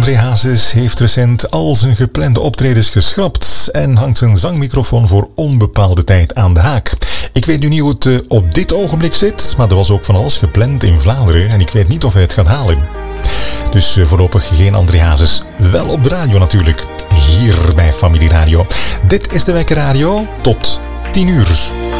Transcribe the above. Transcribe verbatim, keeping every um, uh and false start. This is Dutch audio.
André Hazes heeft recent al zijn geplande optredens geschrapt en hangt zijn zangmicrofoon voor onbepaalde tijd aan de haak. Ik weet nu niet hoe het uh, op dit ogenblik zit, maar er was ook van alles gepland in Vlaanderen en ik weet niet of hij het gaat halen. Dus uh, voorlopig geen André Hazes. Wel op de radio natuurlijk. Hier bij Familie Radio. Dit is de Wekker Radio. Tot tien uur.